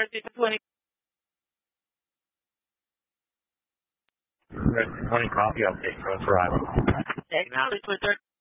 20. Morning coffee update, Rhode Island. Acknowledge with